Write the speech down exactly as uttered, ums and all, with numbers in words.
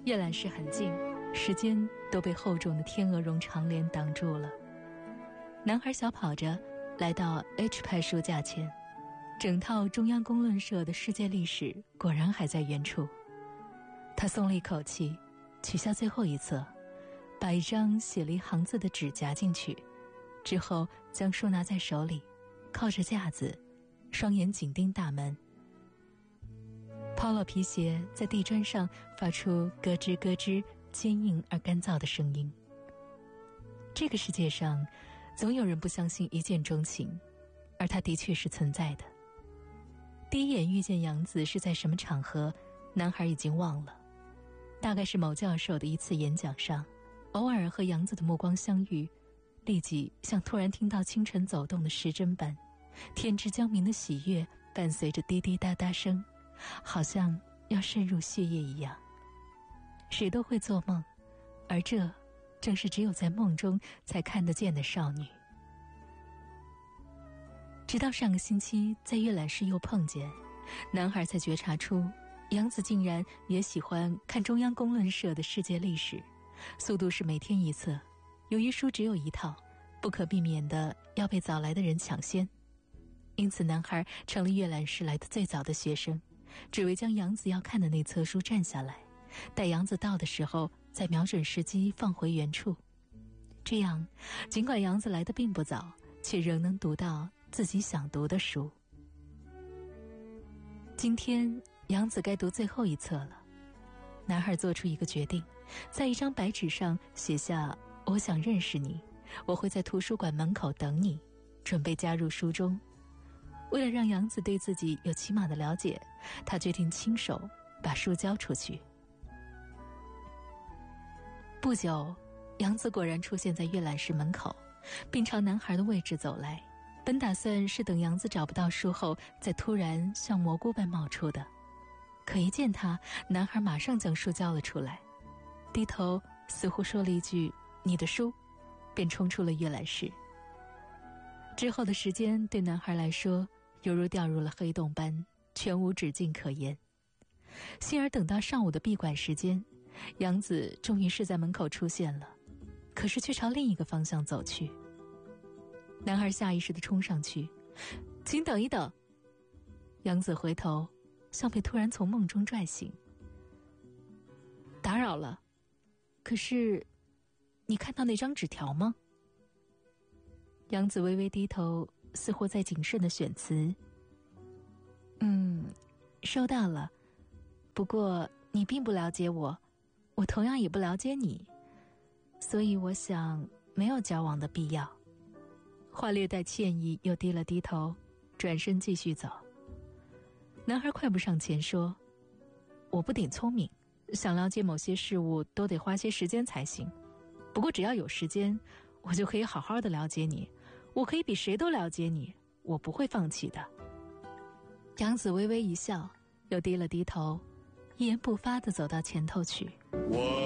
阅览室很近，时间都被厚重的天鹅绒长帘挡住了。男孩小跑着来到 H 派书架前，整套中央公论社的世界历史果然还在原处。他松了一口气，取下最后一册，把一张写了一行字的纸夹进去，之后将书拿在手里，靠着架子，双眼紧盯大门。Polo 皮鞋在地砖上发出咯吱咯吱坚硬而干燥的声音。这个世界上总有人不相信一见钟情，而它的确是存在的。第一眼遇见杨子是在什么场合，男孩已经忘了，大概是某教授的一次演讲上，偶尔和杨子的目光相遇，立即像突然听到清晨走动的时针般，天之将明的喜悦伴随着滴滴答答声，好像要渗入血液一样。谁都会做梦，而这正是只有在梦中才看得见的少女。直到上个星期在阅览室又碰见，男孩才觉察出杨子竟然也喜欢看中央公论社的世界历史，速度是每天一册，由于书只有一套，不可避免的要被早来的人抢先，因此男孩成了阅览室来的最早的学生，只为将杨子要看的那册书占下来，待杨子到的时候再瞄准时机放回原处。这样尽管杨子来的并不早，却仍能读到自己想读的书。今天杨子该读最后一册了，男孩做出一个决定，在一张白纸上写下我想认识你，我会在图书馆门口等你，准备加入书中。为了让杨子对自己有起码的了解，他决定亲手把书交出去。不久，杨子果然出现在阅览室门口，并朝男孩的位置走来，本打算是等杨子找不到书后再突然像蘑菇般冒出的，可一见他，男孩马上将书交了出来，低头似乎说了一句你的书，便冲出了阅览室。之后的时间对男孩来说犹如掉入了黑洞般，全无止境可言。幸而等到上午的闭馆时间，杨子终于是在门口出现了，可是却朝另一个方向走去。男孩下意识地冲上去，请等一等。杨子回头，像被突然从梦中拽醒。打扰了，可是你看到那张纸条吗？杨子微微低头，似乎在谨慎地选词。嗯，收到了，不过你并不了解我，我同样也不了解你，所以我想没有交往的必要。话略带歉意，又低了低头，转身继续走。男孩快步上前说，我不顶聪明，想了解某些事物都得花些时间才行，不过只要有时间，我就可以好好的了解你，我可以比谁都了解你，我不会放弃的。杨子微微一笑，又低了低头，一言不发地走到前头去。我